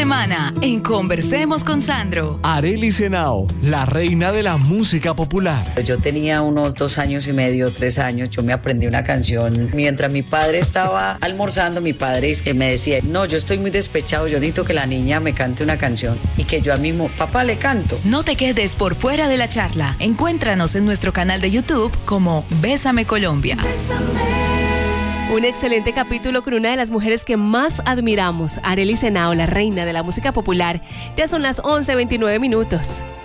semana en Conversemos con Sandro. Arely Senao, la reina de la música popular. Yo tenía unos 2 años y medio, 3 años, yo me aprendí una canción. Mientras mi padre estaba almorzando, mi padre me decía, no, yo estoy muy despechado, yo necesito que la niña me cante una canción. Y que yo a mismo, papá, le canto. No te quedes por fuera de la charla. Encuéntranos en nuestro canal de YouTube como Bésame Colombia. Un excelente capítulo con una de las mujeres que más admiramos, Arely Senao, la reina de la música popular. Ya son las 11:29 minutos.